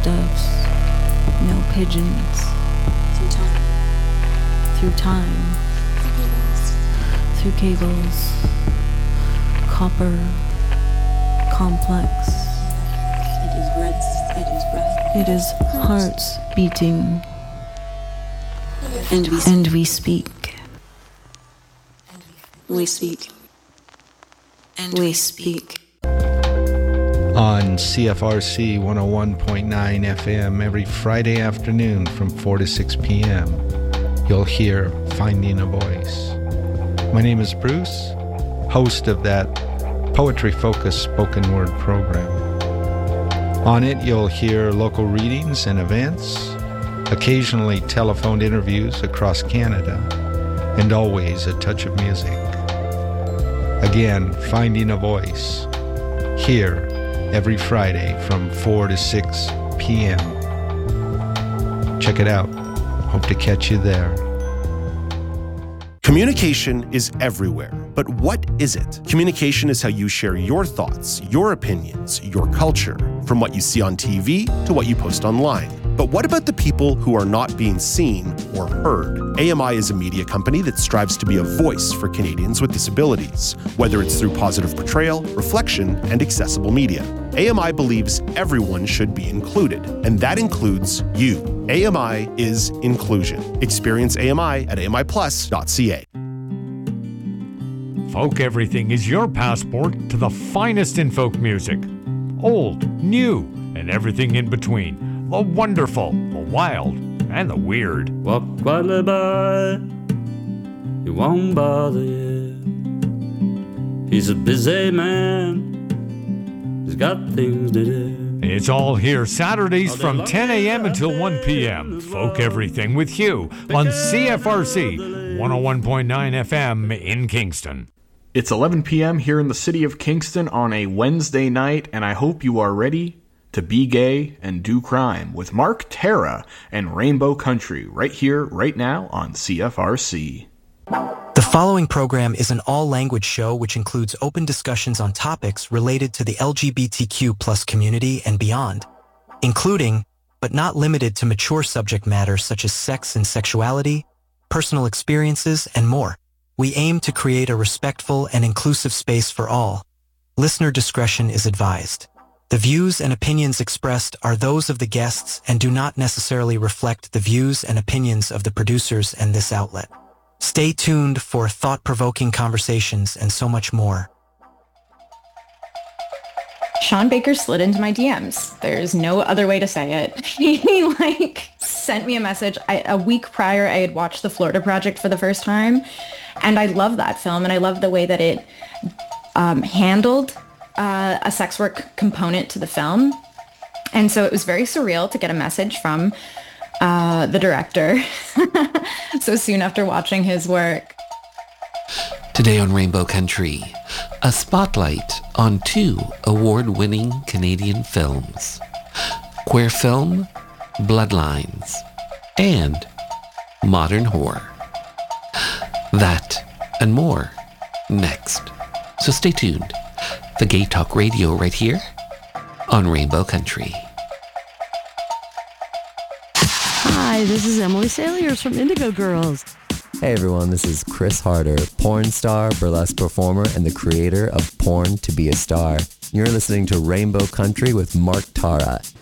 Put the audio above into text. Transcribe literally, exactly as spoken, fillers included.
footsteps, no pigeons. Through time. Through time. Through cables. Copper. Complex. It is breath. It is breath. It is hearts beating. And we speak. And we speak. We speak. And we speak. On C F R C one oh one point nine F M every Friday afternoon from four to six p.m. You'll hear Finding a Voice. My name is Bruce, host of that poetry-focused spoken word program. On it, you'll hear local readings and events, occasionally telephoned interviews across Canada, and always a touch of music. Again, Finding a Voice, here every Friday from four to six p.m. Check it out. Hope to catch you there. Communication is everywhere, but what is it? Communication is how you share your thoughts, your opinions, your culture, from what you see on T V to what you post online. But what about the people who are not being seen or heard? A M I is a media company that strives to be a voice for Canadians with disabilities, whether it's through positive portrayal, reflection, and accessible media. A M I believes everyone should be included, and that includes you. A M I is inclusion. Experience A M I at A M I plus dot C A. Folk Everything is your passport to the finest in folk music. Old, new, and everything in between. The wonderful, the wild, and the weird. Walk quietly by, he won't bother you. He's a busy man, he's got things to do. It's all here Saturdays from ten a.m. until one p.m. Folk Everything with Hugh on C F R C one oh one point nine F M in Kingston. It's eleven p.m. here in the city of Kingston on a Wednesday night, and I hope you are ready to be gay and do crime with Mark Terra and Rainbow Country right here, right now on C F R C. The following program is an all-language show which includes open discussions on topics related to the L G B T Q plus community and beyond, including, but not limited to mature subject matters such as sex and sexuality, personal experiences, and more. We aim to create a respectful and inclusive space for all. Listener discretion is advised. The views and opinions expressed are those of the guests and do not necessarily reflect the views and opinions of the producers and this outlet. Stay tuned for thought-provoking conversations and so much more. Sean Baker slid into my D Ms. There's no other way to say it. He like sent me a message. I, a week prior, I had watched The Florida Project for the first time, and I love that film, and I love the way that it um, handled uh, a sex work component to the film. And so it was very surreal to get a message from uh, the director so soon after watching his work. Today on Rainbow Country, a spotlight on two award-winning Canadian films, queer film, Bloodlines, and modern horror. That and more next. So stay tuned for Gay Talk Radio right here on Rainbow Country. Hi, this is Emily Saliers from Indigo Girls. Hey everyone, this is Chris Harder, porn star, burlesque performer, and the creator of Porn to Be a Star. You're listening to Rainbow Country with Mark Tara,